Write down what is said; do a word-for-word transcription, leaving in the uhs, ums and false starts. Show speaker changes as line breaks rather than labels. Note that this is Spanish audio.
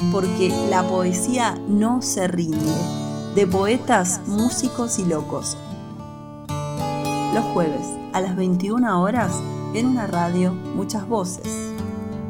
porque la poesía no se rinde. De poetas, músicos y locos. Los jueves a las veintiuna horas en una radio, muchas voces.